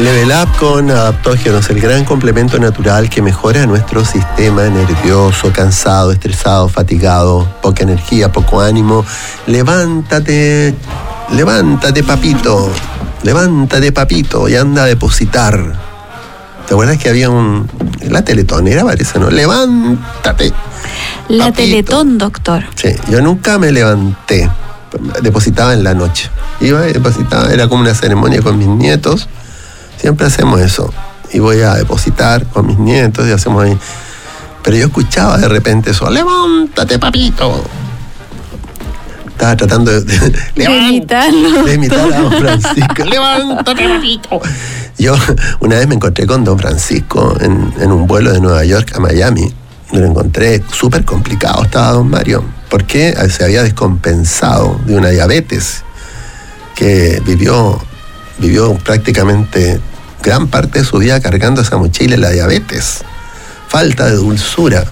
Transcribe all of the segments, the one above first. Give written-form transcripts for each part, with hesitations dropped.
Level Up con adaptógenos, el gran complemento natural que mejora nuestro sistema nervioso, cansado, estresado, fatigado, poca energía, poco ánimo. Levántate, papito. Levántate, papito, y anda a depositar. ¿Te acuerdas que había la Teletón era, parece, ¿no? Levántate. La papito. Teletón, doctor. Sí, yo nunca me levanté. Depositaba en la noche. Iba y depositaba, era como una ceremonia con mis nietos. Siempre hacemos eso. Y voy a depositar con mis nietos y hacemos ahí. Pero yo escuchaba de repente eso. Levántate, papito. Estaba tratando de imitar a don Francisco. Levántate, papito. Yo una vez me encontré con don Francisco en un vuelo de Nueva York a Miami. Me lo encontré súper complicado. Estaba don Mario. Porque se había descompensado de una diabetes que vivió prácticamente gran parte de su vida cargando esa mochila de la diabetes. Falta de dulzura,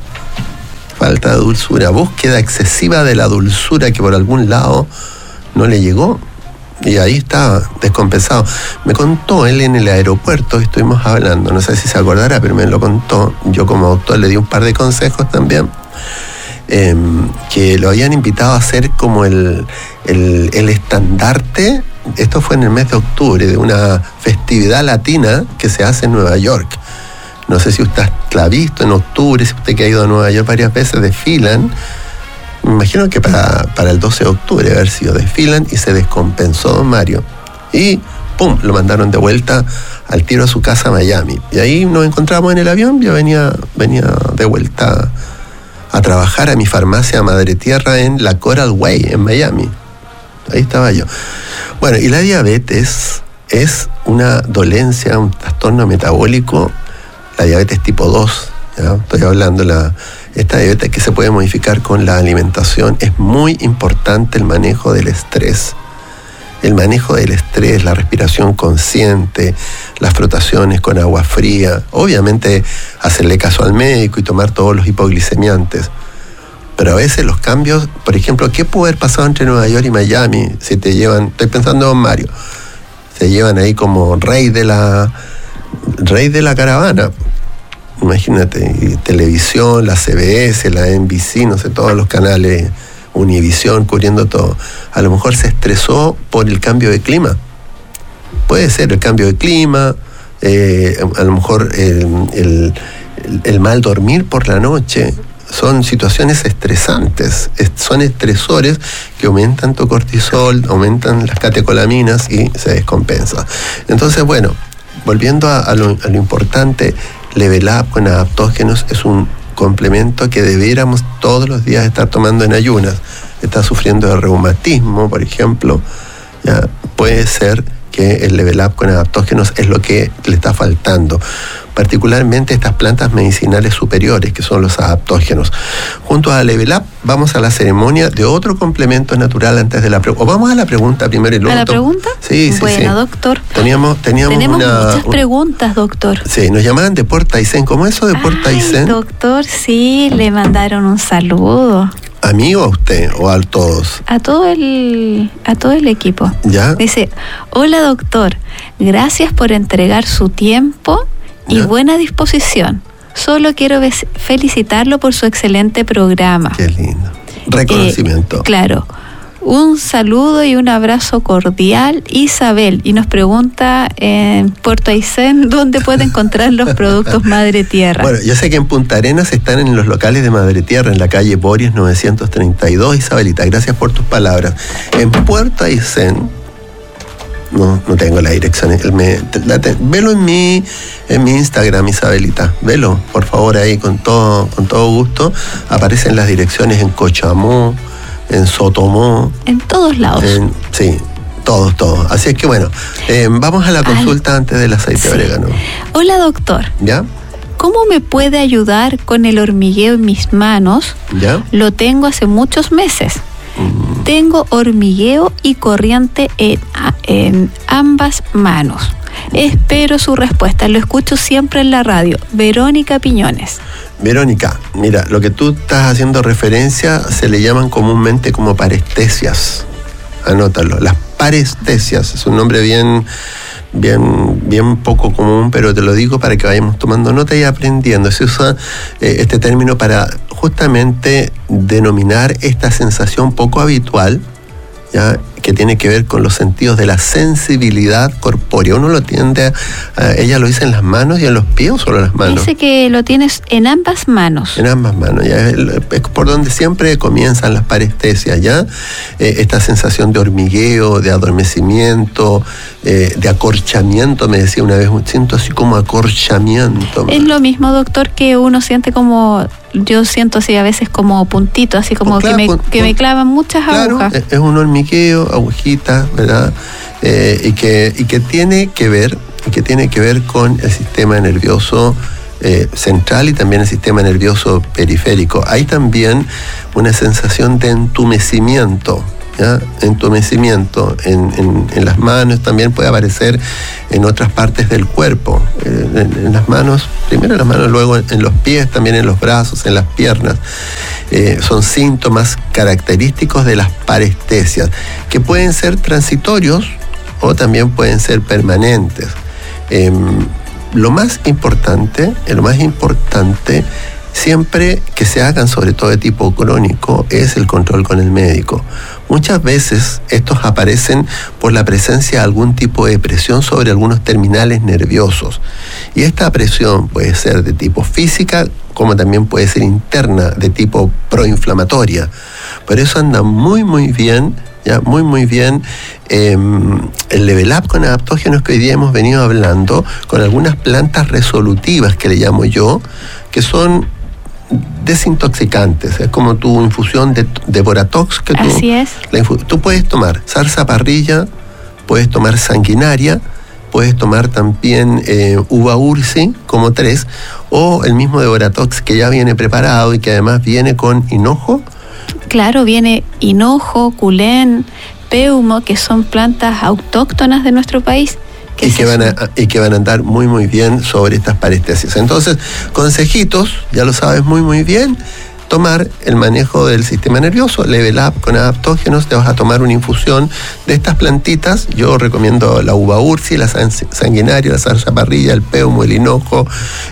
búsqueda excesiva de la dulzura que por algún lado no le llegó. Y ahí estaba descompensado. Me contó él en el aeropuerto, estuvimos hablando, no sé si se acordará, pero me lo contó. Yo como doctor le di un par de consejos también. Que lo habían invitado a ser como el estandarte. Esto fue en el mes de octubre, de una festividad latina que se hace en Nueva York. No sé si usted la ha visto en octubre, si usted que ha ido a Nueva York varias veces, desfilan. Me imagino que para el 12 de octubre haber sido, desfilan y se descompensó don Mario. Y ¡pum!, lo mandaron de vuelta al tiro a su casa a Miami. Y ahí nos encontramos en el avión. Yo venía de vuelta a trabajar a mi farmacia Madre Tierra en la Coral Way, en Miami. Ahí estaba yo. Bueno, y la diabetes es una dolencia, un trastorno metabólico, la diabetes tipo 2, ¿ya? Estoy hablando esta diabetes que se puede modificar con la alimentación. Es muy importante el manejo del estrés. El manejo del estrés, la respiración consciente, las frotaciones con agua fría, obviamente hacerle caso al médico y tomar todos los hipoglicemiantes. Pero a veces los cambios, por ejemplo, ¿qué puede haber pasado entre Nueva York y Miami? Si te llevan, estoy pensando en Mario, se llevan ahí como rey de la caravana. Imagínate, y televisión, la CBS, la NBC, no sé, todos los canales, Univisión, cubriendo todo. A lo mejor se estresó por el cambio de clima. Puede ser el cambio de clima, a lo mejor el mal dormir por la noche. Son situaciones estresantes, son estresores que aumentan tu cortisol, aumentan las catecolaminas y se descompensa. Entonces, bueno, volviendo a lo importante, Level Up con adaptógenos es un complemento que debiéramos todos los días estar tomando en ayunas. Está sufriendo de reumatismo, por ejemplo, ya puede ser que el Level Up con adaptógenos es lo que le está faltando. Particularmente estas plantas medicinales superiores, que son los adaptógenos. Junto a Level Up, vamos a la ceremonia de otro complemento natural antes de la pregunta. O vamos a la pregunta primero y luego. ¿A la pregunta? Sí. Bueno, doctor. Tenemos muchas preguntas, doctor. Sí, nos llamaban de Port Aysén. ¿Cómo es eso de Port Aysén? Doctor, sí, le mandaron un saludo. ¿A mí o a usted o a todos? A todo el equipo. ¿Ya? Dice, hola doctor, gracias por entregar su tiempo y ¿ya? Buena disposición. Solo quiero felicitarlo por su excelente programa. Qué lindo. Reconocimiento. Claro. Un saludo y un abrazo cordial, Isabel. Y nos pregunta en Puerto Aysén dónde puede encontrar los productos Madre Tierra. Bueno, yo sé que en Punta Arenas están en los locales de Madre Tierra, en la calle Boris 932. Isabelita, gracias por tus palabras. En Puerto Aysén, no tengo la dirección. Velo en mi Instagram, Isabelita. Velo, por favor, ahí con todo gusto. Aparecen las direcciones en Cochamó, en Sotomó. En todos lados. Sí, todos. Así es que bueno, vamos a la consulta antes del aceite de orégano. Hola, doctor. ¿Ya? ¿Cómo me puede ayudar con el hormigueo en mis manos? ¿Ya? Lo tengo hace muchos meses. Tengo hormigueo y corriente en ambas manos. Espero su respuesta. Lo escucho siempre en la radio. Verónica Piñones. Verónica, mira, lo que tú estás haciendo referencia se le llaman comúnmente como parestesias. Anótalo. Las parestesias es un nombre bien bien poco común, pero te lo digo para que vayamos tomando nota y aprendiendo. Se usa este término para justamente denominar esta sensación poco habitual, ¿ya?, que tiene que ver con los sentidos de la sensibilidad corpórea. Uno lo tiende ella lo dice en las manos y en los pies, o solo en las manos. Dice que lo tienes en ambas manos. En ambas manos, ya es por donde siempre comienzan las parestesias, ¿ya? Esta sensación de hormigueo, de adormecimiento, de acorchamiento, me decía una vez, siento así como acorchamiento. Es lo mismo, doctor, que uno siente como, yo siento así a veces como puntito, así como que me clavan muchas agujas. Es un hormigueo, agujitas, ¿verdad? Y que tiene que ver con el sistema nervioso central y también el sistema nervioso periférico. Hay también una sensación de entumecimiento, ¿ya? Entumecimiento en las manos, también puede aparecer en otras partes del cuerpo, en las manos, primero en las manos, luego en los pies, también en los brazos, en las piernas. Son síntomas característicos de las parestesias, que pueden ser transitorios o también pueden ser permanentes. Lo más importante, siempre que se hagan, sobre todo de tipo crónico, es el control con el médico. Muchas veces estos aparecen por la presencia de algún tipo de presión sobre algunos terminales nerviosos. Y esta presión puede ser de tipo física, como también puede ser interna, de tipo proinflamatoria. Por eso anda muy bien, ya muy bien el Level Up con adaptógenos que hoy día hemos venido hablando, con algunas plantas resolutivas que le llamo yo, que son desintoxicantes. Es como tu infusión de Boratox, que Así es. Tú puedes tomar zarzaparrilla, puedes tomar sanguinaria, puedes tomar también uva ursi como 3, o el mismo de Boratox que ya viene preparado y que además viene con hinojo. Claro, viene hinojo, culén, peumo, que son plantas autóctonas de nuestro país. Y que van a andar muy bien sobre estas parestesias. Entonces, consejitos, ya lo sabes muy bien, tomar el manejo del sistema nervioso, Level Up con adaptógenos, te vas a tomar una infusión de estas plantitas. Yo recomiendo la uva ursi, la sanguinaria, la zarzaparrilla, el peumo, el hinojo,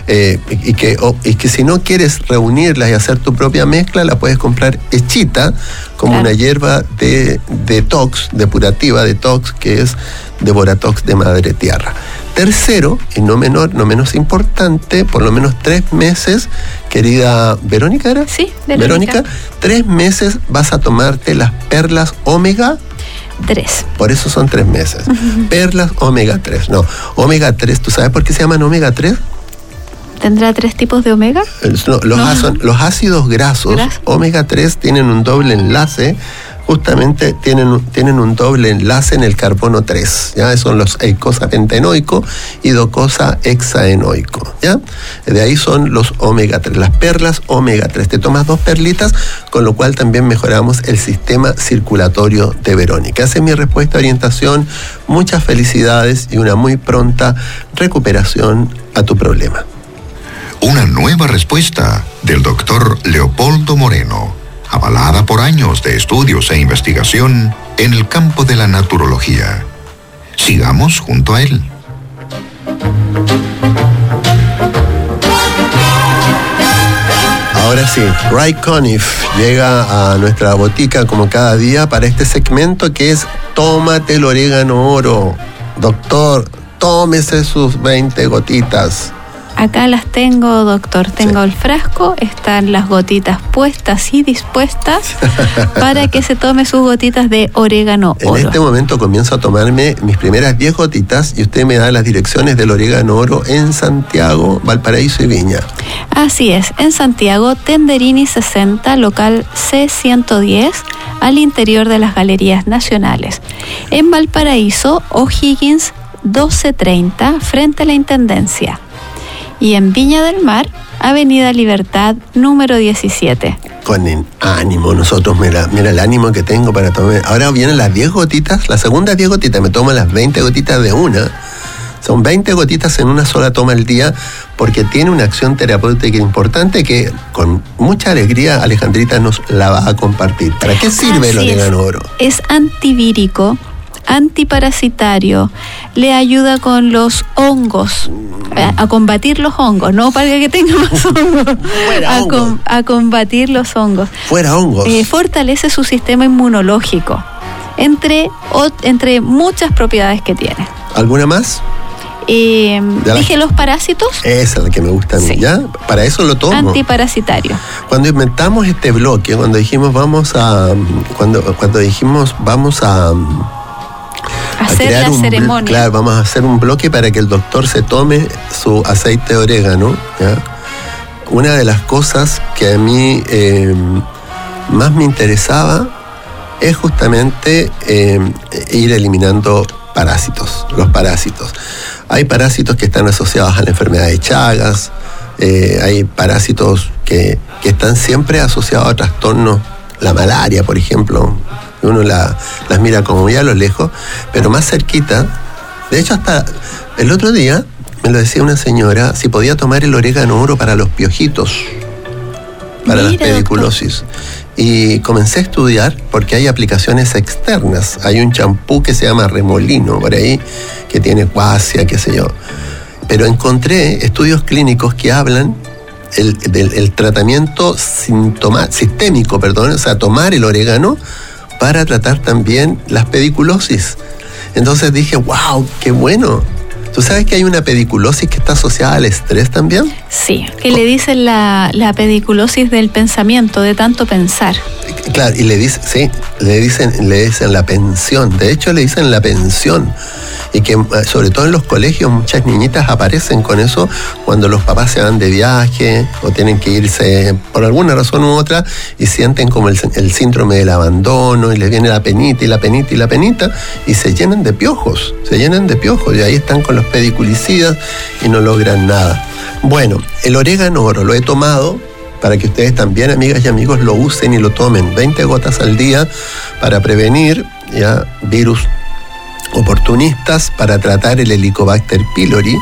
y que si no quieres reunirlas y hacer tu propia mezcla, la puedes comprar hechita, como una hierba de detox, depurativa detox, que es de Boratox de Madre Tierra. Tercero, y no menos importante, por lo menos 3 meses, querida Verónica, ¿era? Sí, Verónica, 3 meses vas a tomarte las perlas omega 3. Por eso son 3 meses. Perlas omega 3. No, omega 3, ¿tú sabes por qué se llaman omega 3? ¿Tendrá 3 tipos de omega? Los ácidos grasos omega 3 tienen un doble enlace, justamente tienen un doble enlace en el carbono 3, ¿ya? Son los eicosapentaenoico y docosahexaenoico, ¿ya? De ahí son los omega 3, las perlas omega 3. Te tomas 2 perlitas, con lo cual también mejoramos el sistema circulatorio de Verónica. Esa es mi respuesta, orientación. Muchas felicidades y una muy pronta recuperación a tu problema. Una nueva respuesta del doctor Leopoldo Moreno, avalada por años de estudios e investigación en el campo de la naturología. Sigamos junto a él. Ahora sí, Ray Conniff llega a nuestra botica como cada día para este segmento que es Tómate el orégano oro. Doctor, tómese sus 20 gotitas. Acá las tengo, doctor. Tengo el frasco, están las gotitas puestas y dispuestas para que se tome sus gotitas de orégano oro. En este momento comienzo a tomarme mis primeras 10 gotitas y usted me da las direcciones del orégano oro en Santiago, Valparaíso y Viña. Así es, en Santiago, Tenderini 60, local C110, al interior de las Galerías Nacionales. En Valparaíso, O'Higgins 1230, frente a la Intendencia. Y en Viña del Mar, Avenida Libertad, número 17. Con el ánimo, nosotros, mira el ánimo que tengo para tomar. Ahora vienen las 10 gotitas, las segundas 10 gotitas, me tomo las 20 gotitas de una. Son 20 gotitas en una sola toma al día, porque tiene una acción terapéutica importante que con mucha alegría Alejandrita nos la va a compartir. ¿Para qué sirve el orégano oro? Es antivírico, antiparasitario, le ayuda con los hongos, a combatir los hongos, no para que tenga más hongos, a combatir los hongos. Fuera hongos. Fortalece su sistema inmunológico, entre muchas propiedades que tiene. ¿Alguna más? Dije los parásitos. Esa es la que me gusta a mí, sí. ¿Ya? Para eso lo tomo. Antiparasitario. Cuando inventamos este bloque, cuando dijimos vamos a hacer la ceremonia. Claro, vamos a hacer un bloque para que el doctor se tome su aceite de orégano, ¿ya? Una de las cosas que a mí más me interesaba es justamente ir eliminando los parásitos. Hay parásitos que están asociados a la enfermedad de Chagas, hay parásitos que están siempre asociados a trastornos, la malaria, por ejemplo. Uno las mira como muy a lo lejos, pero más cerquita. De hecho, hasta el otro día me lo decía una señora, si podía tomar el orégano oro para los piojitos, para las pediculosis. Y comencé a estudiar porque hay aplicaciones externas. Hay un champú que se llama Remolino por ahí, que tiene cuasia, qué sé yo. Pero encontré estudios clínicos que hablan del tratamiento sistémico, o sea, tomar el orégano para tratar también las pediculosis. Entonces dije, wow, qué bueno. ¿Tú sabes que hay una pediculosis que está asociada al estrés también? Sí, que le dicen la pediculosis del pensamiento, de tanto pensar. Claro, y le dicen la pensión. De hecho, le dicen la pensión. Y que sobre todo en los colegios muchas niñitas aparecen con eso cuando los papás se van de viaje o tienen que irse por alguna razón u otra y sienten como el síndrome del abandono y les viene la penita y la penita y la penita y se llenan de piojos y ahí están con los pediculicidas y no logran nada. Bueno, el orégano oro lo he tomado para que ustedes también, amigas y amigos, lo usen y lo tomen. 20 gotas al día para prevenir virus oportunistas, para tratar el Helicobacter pylori.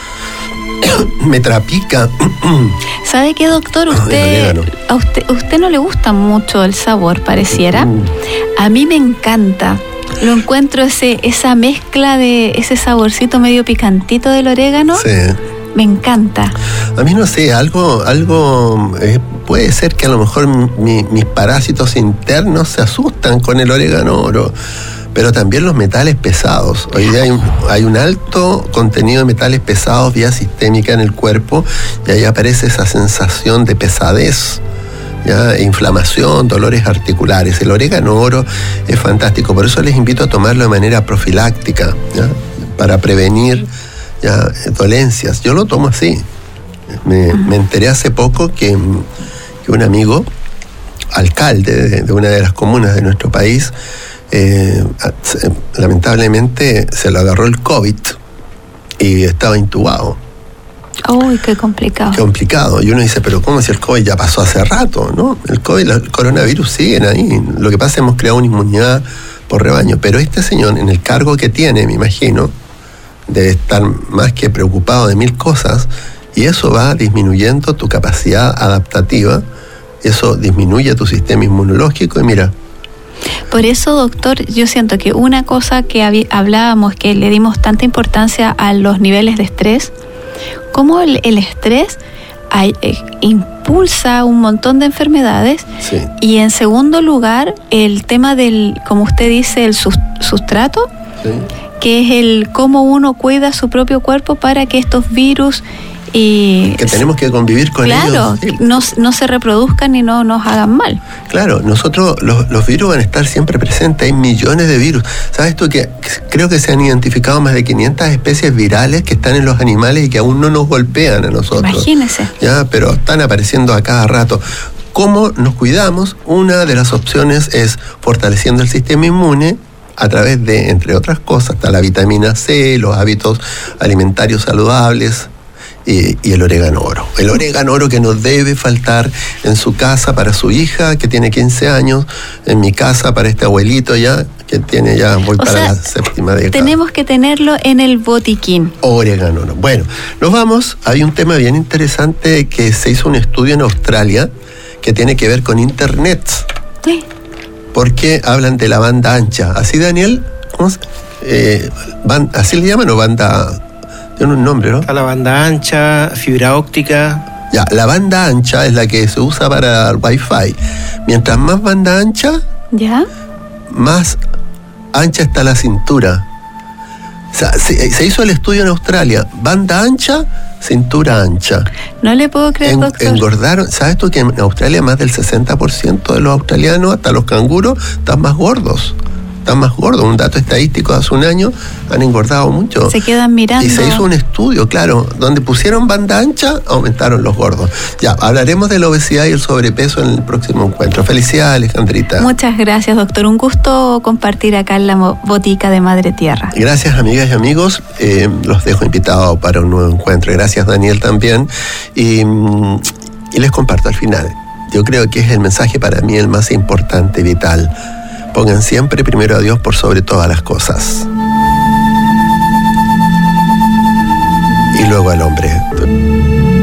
Me trapica. ¿Sabe qué, doctor? A usted no le gusta mucho el sabor, pareciera. A mí me encanta. Lo encuentro esa mezcla de ese saborcito medio picantito del orégano. Sí. Me encanta. A mí no sé, algo puede ser que a lo mejor mis parásitos internos se asustan con el orégano oro. Pero también los metales pesados. Hoy día hay un alto contenido de metales pesados vía sistémica en el cuerpo y ahí aparece esa sensación de pesadez, inflamación, dolores articulares. El orégano oro es fantástico, por eso les invito a tomarlo de manera profiláctica, para prevenir dolencias. Yo lo tomo así. Me enteré hace poco que un amigo, alcalde de una de las comunas de nuestro país, lamentablemente se lo agarró el COVID y estaba intubado. Uy, qué complicado. Qué complicado. Y uno dice, pero ¿cómo si el COVID ya pasó hace rato? ¿No? El coronavirus siguen ahí. Lo que pasa es que hemos creado una inmunidad por rebaño. Pero este señor, en el cargo que tiene, me imagino, debe estar más que preocupado de 1000 cosas, y eso va disminuyendo tu capacidad adaptativa, eso disminuye tu sistema inmunológico, y mira. Por eso, doctor, yo siento que una cosa que hablábamos, que le dimos tanta importancia a los niveles de estrés, como el estrés impulsa un montón de enfermedades. Sí. Y en segundo lugar, el tema del, como usted dice, el sustrato, Sí. que es el cómo uno cuida su propio cuerpo para que estos virus que tenemos que convivir con ellos. Claro, sí. no se reproduzcan y no nos hagan mal. Claro, nosotros, los virus van a estar siempre presentes, hay millones de virus. ¿Sabes tú que creo que se han identificado más de 500 especies virales que están en los animales y que aún no nos golpean a nosotros? Imagínese. Pero están apareciendo a cada rato. ¿Cómo nos cuidamos? Una de las opciones es fortaleciendo el sistema inmune a través de, entre otras cosas, está la vitamina C, los hábitos alimentarios saludables, y el orégano oro. El orégano oro que no debe faltar en su casa para su hija, que tiene 15 años, en mi casa para este abuelito que tiene voy para la 7ª década. Tenemos que tenerlo en el botiquín. Orégano oro. Bueno, nos vamos. Hay un tema bien interesante que se hizo un estudio en Australia que tiene que ver con Internet. Sí. Porque hablan de la banda ancha. ¿Así, Daniel? ¿Cómo se? ¿así le llaman o banda? Tiene un nombre, ¿no? Está la banda ancha, fibra óptica. Ya, la banda ancha es la que se usa para el Wi-Fi. Mientras más banda ancha, ¿ya? Más ancha está la cintura. O sea, se hizo el estudio en Australia. Banda ancha, cintura ancha. No le puedo creer, doctor. Engordaron. ¿Sabes tú que en Australia más del 60% de los australianos, hasta los canguros, están más gordos? Están más gordos. Un dato estadístico de hace un año, han engordado mucho. Se quedan mirando. Y se hizo un estudio, claro, donde pusieron banda ancha, aumentaron los gordos. Ya, hablaremos de la obesidad y el sobrepeso en el próximo encuentro. Felicidades, Alejandrita. Muchas gracias, doctor. Un gusto compartir acá en la botica de Madre Tierra. Gracias, amigas y amigos. Los dejo invitados para un nuevo encuentro. Gracias, Daniel, también. Y les comparto al final. Yo creo que es el mensaje para mí el más importante y vital. Pongan siempre primero a Dios por sobre todas las cosas. Y luego al hombre.